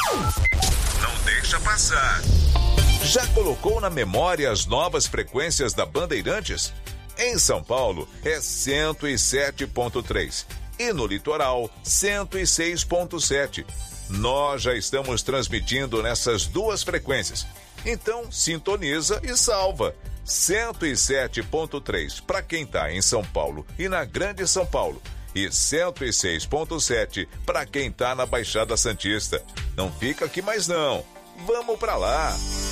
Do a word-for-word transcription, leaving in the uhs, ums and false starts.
Não deixa passar. Já colocou na memória as novas frequências da Bandeirantes? Em São Paulo é cento e sete ponto três e no litoral cento e seis ponto sete. Nós já estamos transmitindo nessas duas frequências. Então sintoniza e salva. cento e sete ponto três para quem está em São Paulo e na Grande São Paulo. E cento e seis ponto sete para quem está na Baixada Santista. Não fica aqui mais não. Vamos para lá.